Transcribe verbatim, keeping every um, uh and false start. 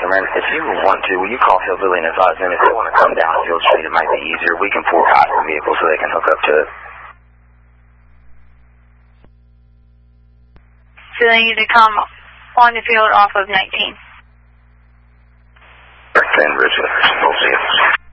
man, if you want to, will you call Hillbilly and advise them if they want to come down Field Street, it might be easier. We can forecast the vehicle so they can hook up to it. So they need to come on the field off of nineteen. Then, Richard, we'll see you.